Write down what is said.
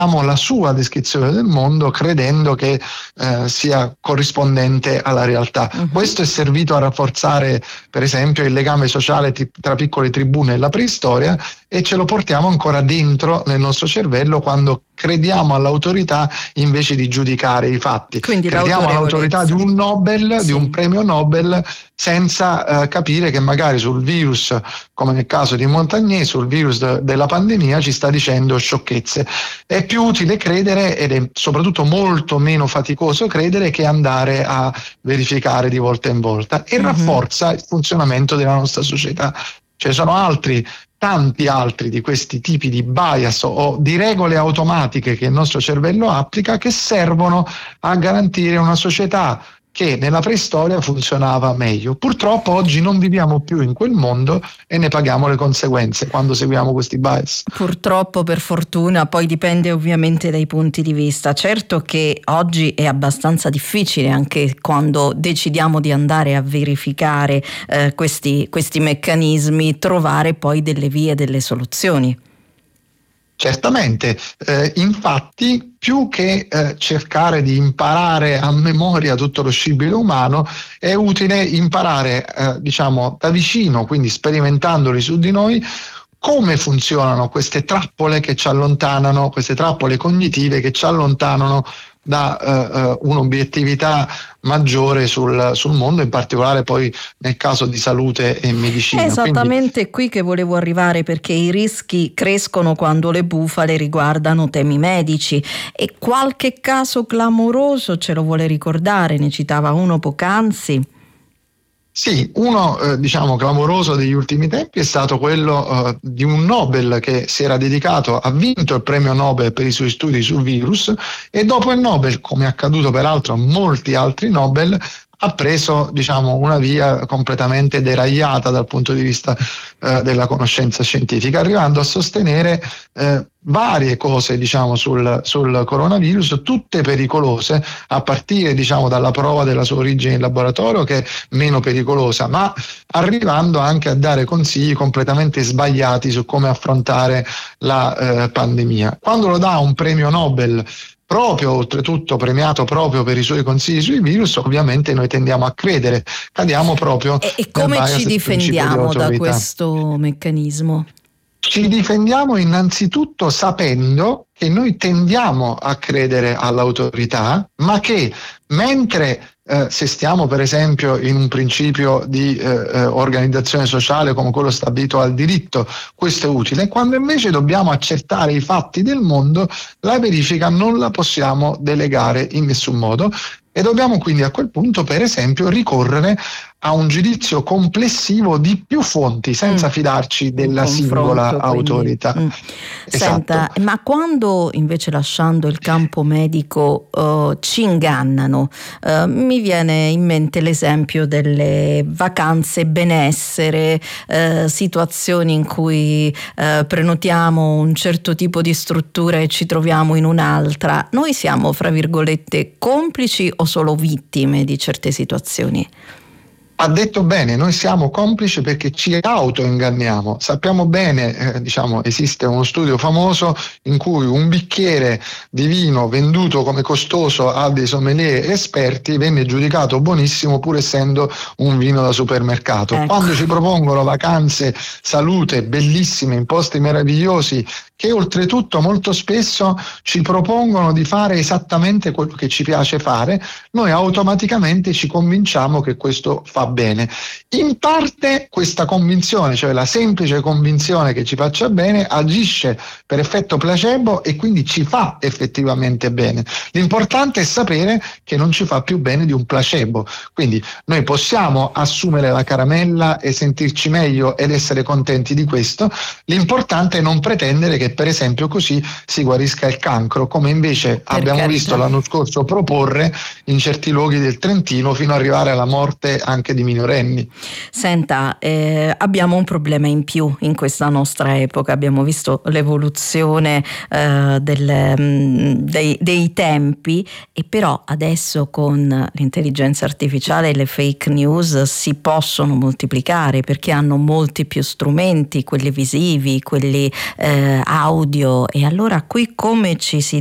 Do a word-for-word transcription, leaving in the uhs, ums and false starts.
la sua descrizione del mondo credendo che eh, sia corrispondente alla realtà. Uh-huh. Questo è servito a rafforzare per esempio il legame sociale t- tra piccole tribù nella preistoria, e ce lo portiamo ancora dentro nel nostro cervello quando crediamo all'autorità invece di giudicare i fatti. Quindi crediamo all'autorità di un Nobel, sì. di un premio Nobel, senza eh, capire che magari sul virus, come nel caso di Montagnier, sul virus de- della pandemia ci sta dicendo sciocchezze. È più utile credere, ed è soprattutto molto meno faticoso credere, che andare a verificare di volta in volta, e mm-hmm. rafforza il funzionamento della nostra società. Ci sono altri tanti altri di questi tipi di bias o di regole automatiche che il nostro cervello applica, che servono a garantire una società che nella preistoria funzionava meglio. Purtroppo oggi non viviamo più in quel mondo e ne paghiamo le conseguenze quando seguiamo questi bias. Purtroppo, per fortuna, poi dipende ovviamente dai punti di vista. Certo che oggi è abbastanza difficile, anche quando decidiamo di andare a verificare eh, questi, questi meccanismi, trovare poi delle vie, delle soluzioni. Certamente, eh, infatti più che eh, cercare di imparare a memoria tutto lo scibile umano, è utile imparare eh, diciamo da vicino, quindi sperimentandoli su di noi, come funzionano queste trappole che ci allontanano, queste trappole cognitive che ci allontanano da uh, uh, un'obiettività maggiore sul, sul mondo, in particolare poi nel caso di salute e medicina. È esattamente Quindi... qui che volevo arrivare, perché i rischi crescono quando le bufale riguardano temi medici, e qualche caso clamoroso ce lo vuole ricordare? Ne citava uno poc'anzi. Sì, uno eh, diciamo clamoroso degli ultimi tempi è stato quello eh, di un Nobel che si era dedicato, ha vinto il premio Nobel per i suoi studi sul virus, e dopo il Nobel, come è accaduto peraltro a molti altri Nobel, ha preso diciamo una via completamente deragliata dal punto di vista eh, della conoscenza scientifica, arrivando a sostenere eh, varie cose diciamo sul, sul coronavirus, tutte pericolose, a partire diciamo dalla prova della sua origine in laboratorio, che è meno pericolosa, ma arrivando anche a dare consigli completamente sbagliati su come affrontare la eh, pandemia. Quando lo dà un premio Nobel, proprio oltretutto premiato proprio per i suoi consigli sui virus, ovviamente noi tendiamo a credere, cadiamo proprio. E, e come ci difendiamo da questo meccanismo? Ci difendiamo innanzitutto sapendo che noi tendiamo a credere all'autorità, ma che mentre eh, se stiamo per esempio in un principio di eh, organizzazione sociale come quello stabilito al diritto, questo è utile. Quando invece dobbiamo accertare i fatti del mondo, la verifica non la possiamo delegare in nessun modo, e dobbiamo quindi a quel punto per esempio ricorrere a un giudizio complessivo di più fonti, senza mm. fidarci della singola autorità. Mm. Esatto. Senta, ma quando invece, lasciando il campo medico, uh, ci ingannano, uh, mi viene in mente l'esempio delle vacanze benessere, uh, situazioni in cui uh, prenotiamo un certo tipo di struttura e ci troviamo in un'altra. Noi siamo, fra virgolette, complici o solo vittime di certe situazioni? Ha detto bene, noi siamo complici perché ci autoinganniamo. Sappiamo bene, eh, diciamo, esiste uno studio famoso in cui un bicchiere di vino venduto come costoso a dei sommelier esperti venne giudicato buonissimo pur essendo un vino da supermercato. Ecco. Quando ci propongono vacanze, salute bellissime in posti meravigliosi, che oltretutto molto spesso ci propongono di fare esattamente quello che ci piace fare, noi automaticamente ci convinciamo che questo fa bene. In parte questa convinzione, cioè la semplice convinzione che ci faccia bene, agisce per effetto placebo e quindi ci fa effettivamente bene. L'importante è sapere che non ci fa più bene di un placebo. Quindi noi possiamo assumere la caramella e sentirci meglio ed essere contenti di questo. L'importante è non pretendere che per esempio così si guarisca il cancro, come invece per abbiamo carità. visto l'anno scorso proporre in certi luoghi del Trentino, fino ad arrivare alla morte anche di minorenni. Senta, eh, abbiamo un problema in più in questa nostra epoca. Abbiamo visto l'evoluzione eh, del, mh, dei, dei tempi, e però adesso con l'intelligenza artificiale le fake news si possono moltiplicare, perché hanno molti più strumenti, quelli visivi, quelli eh, audio. E allora qui come ci si